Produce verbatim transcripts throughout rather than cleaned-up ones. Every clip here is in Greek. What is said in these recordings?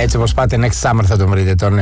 Έτσι όπως πάτε next summer θα τον βρείτε τον,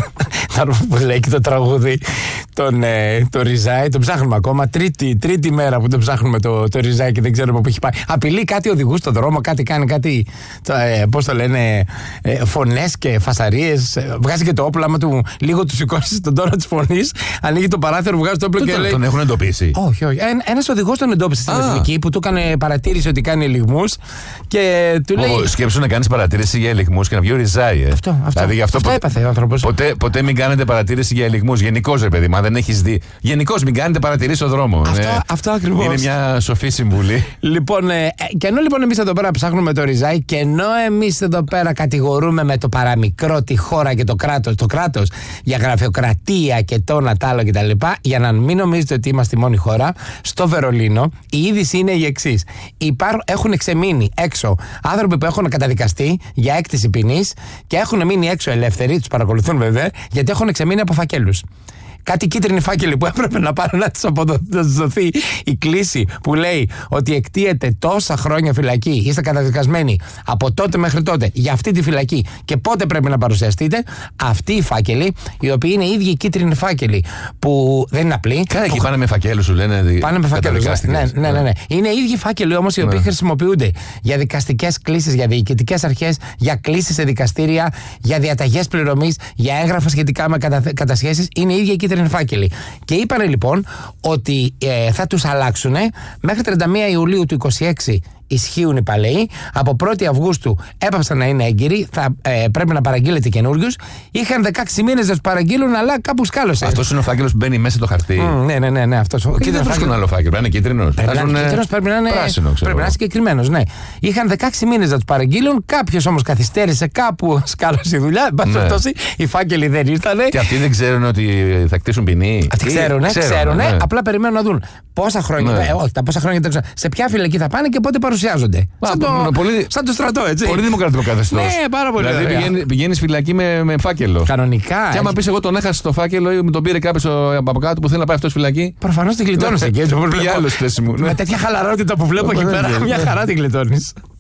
τον που λέει και το τραγούδι, τον, το Ριζάι. Τον ψάχνουμε ακόμα. Τρίτη, τρίτη μέρα που τον ψάχνουμε το, το Ριζάι και δεν ξέρουμε που έχει πάει. Απειλεί κάτι οδηγούς στον δρόμο, κάτι κάνει, κάτι. Ε, πώς το λένε, ε, φωνές και φασαρίες. Βγάζει και το όπλο. Άμα του λίγο του σηκώσει τον τόνο της φωνής, ανοίγει το παράθυρο, βγάζει το όπλο και τον, λέει. Τον έχουν εντοπίσει. Όχι, όχι. Ένα ένας οδηγός τον εντόπισε στην εθνική που του έκανε παρατήρηση ότι κάνει ελιγμούς και του λέει. Oh, σκέψου να κάνεις παρατήρηση για ελιγμούς και να βγει ο Ριζάι. Ε. Αυτό, αυτό. Δηλαδή, αυτό, αυτό έπαθε ο άνθρωπος. Ποτέ, ποτέ μην κάνετε παρατήρηση για ελιγμούς. Γενικώς, ρε παιδί, μα δεν έχεις δει. Γενικώς μην κάνετε παρατηρήσει στον δρόμο. Αυτό, ε, αυτό ακριβώς. Είναι μια σοφή συμβουλή. Λοιπόν, ε, και ενώ λοιπόν εμείς εδώ πέρα ψάχνουμε το Ριζάι και ενώ εμείς εδώ πέρα κατηγορούμε με το παραμικρό τη χώρα και το κράτος, το κράτος για γραφειοκρατία και το να τ' άλλο κτλ. Για να μην νομίζετε ότι είμαστε η μόνη χώρα, στο Βερολίνο η είδηση είναι η εξής. Έχουν ξεμείνει έξω άνθρωποι που έχουν καταδικαστεί για έκτηση ποινής και έχουν μείνει έξω ελεύθεροι, τους παρακολουθούν βέβαια, γιατί έχουν ξεμείνει από φακέλους. Κάτι κίτρινοι φάκελοι που έπρεπε να πάρουν να τους δοθεί η κλίση που λέει ότι εκτίεται τόσα χρόνια φυλακή, είστε καταδικασμένοι από τότε μέχρι τότε για αυτή τη φυλακή και πότε πρέπει να παρουσιαστείτε. Αυτοί οι φάκελοι, οι οποίοι είναι οι ίδιοι οι κίτρινοι φάκελοι που δεν είναι απλοί. Κάνα εκεί πάνε με φακέλους, σου λένε. Πάνε με φακέλους. Ναι, ναι, ναι, ναι. Είναι οι ίδιοι φάκελοι όμως οι οποίοι ναι. χρησιμοποιούνται για δικαστικές κλήσεις, για διοικητικές αρχές, για κλήσεις σε δικαστήρια, για διαταγές πληρωμής, για έγγραφα σχετικά με κατα... κατασχέσεις. Είναι οι ίδιοι οι κίτρινοι φάκελοι. Και είπανε λοιπόν ότι ε, θα τους αλλάξουν μέχρι τριάντα μία Ιουλίου του είκοσι έξι. Ισχύουν οι παλαιοί. Από πρώτη Αυγούστου έπαψαν να είναι έγκυροι. Θα ε, πρέπει να παραγγείλετε καινούριους. Είχαν δεκαέξι μήνες να τους παραγγείλουν, αλλά κάπου σκάλωσε. Αυτός είναι ο φάκελος που μπαίνει μέσα το χαρτί. Mm, ναι, ναι, ναι. ναι αυτός. Και δεν βρίσκουν άλλο φάκελο. Πρέπει να είναι κίτρινος. Πρέπει να είναι κίτρινος, πρέπει να είναι πράσινο. Πρέπει να είναι συγκεκριμένος, ναι. Είχαν δεκαέξι μήνες να τους παραγγείλουν. Κάποιος όμως καθυστέρησε, κάπου σκάλωσε η δουλειά. Εν πάση περιπτώσει, οι φάκελοι δεν ήρθαν. Και αυτοί δεν ξέρουν ότι θα κτίσουν ποινή. Αυτοί ξέρουν, ξέρουν. Απλά περιμένουν να δουν πόσα χρόνια. Όχι, τα πόσα χρόνια δεν ξέρουν. Σε ποια φυλακή θα πάνε και πότε παρουσιάζονται. Σαν το, πολύ, σαν το στρατό, έτσι. Πολύ δημοκρατικό καθεστώς. Ναι, πάρα πολύ. Δηλαδή πηγαίνει, πηγαίνεις φυλακή με, με φάκελο. Κανονικά. Και άμα πεις εγώ τον έχασα το φάκελο ή με τον πήρε κάποιος από κάτω που θέλει να πάει αυτός φυλακή. Προφανώς την γλιτώνεις εκεί. Πήγε άλλο στη θέση μου. Με τέτοια χαλαρότητα που βλέπω εκεί πέρα, μια χαρά την γλιτώνεις.